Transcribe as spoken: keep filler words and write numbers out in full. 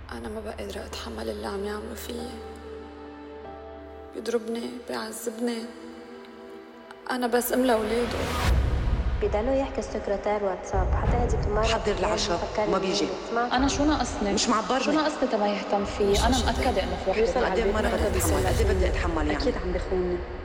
أنا ما بقى قادرة أتحمل اللي عم يعملوا فيي. بيضربني، بيعذبني. أنا بس أم لأولاده. بيضلوا يحكي السكرتير واتساب حتى هذيك المرة حضر العشاء وما بيجي. أنا شو ناقصني؟ مش معبرني. شو ناقصني تما يهتم فيه؟ أنا مأكدة إنه في وحدة يوصل قد ايه مرة بدي أتحمل؟ قد ايه بدي أتحمل يعني؟ أكيد عم بخونني.